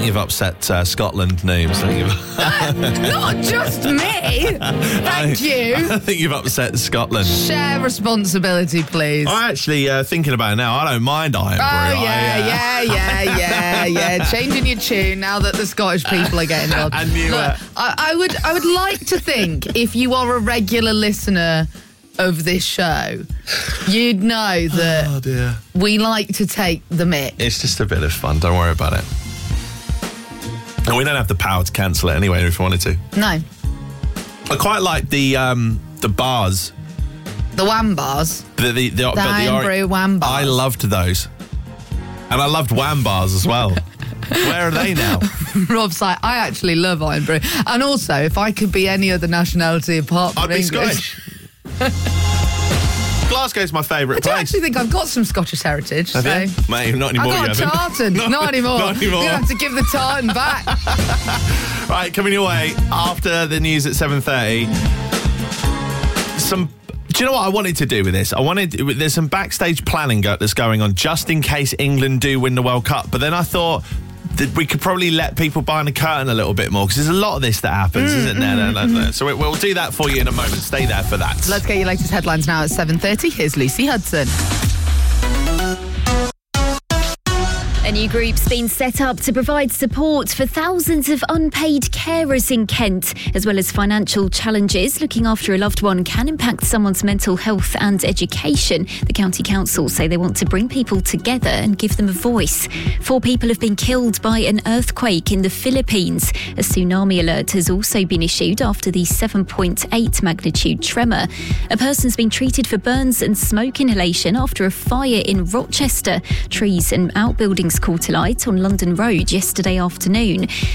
you've upset Scotland, Nooms. Not just me. Thank you. I think you've upset Scotland. Share responsibility, please. I'm actually thinking about it now. I don't mind Iron Brew. Yeah. Changing your tune now that the Scottish people are getting involved. And you, Look, I would like to think if you are a regular listener of this show, you'd know that we like to take the mick. It's just a bit of fun. Don't worry about it. And we don't have the power to cancel it anyway if we wanted to. No. I quite like the bars. The Wham bars. The Iron Brew Wham bars. I loved those. And I loved Wham bars as well. Where are they now? Rob's like, I actually love Iron Brew. And also, if I could be any other nationality apart from I'd be English... Scottish. Glasgow's my favourite place. I do actually think I've got some Scottish heritage. Have you? Mate, not anymore. I got a tartan. Not anymore. Not anymore. You have to give the tartan back. Right, coming your way after the news at 7:30. Do you know what I wanted to do with this? There's some backstage planning that's going on just in case England do win the World Cup. But then I thought that we could probably let people behind the curtain a little bit more because there's a lot of this that happens, isn't there? So we'll do that for you in a moment. Stay there for that. Let's get your latest headlines now at 7:30. Here's Lucy Hudson. A new group's been set up to provide support for thousands of unpaid carers in Kent, as well as financial challenges. Looking after a loved one can impact someone's mental health and education. The County Council say they want to bring people together and give them a voice. 4 people have been killed by an earthquake in the Philippines. A tsunami alert has also been issued after the 7.8 magnitude tremor. A person's been treated for burns and smoke inhalation after a fire in Rochester. Trees and outbuildings caught alight on London Road yesterday afternoon.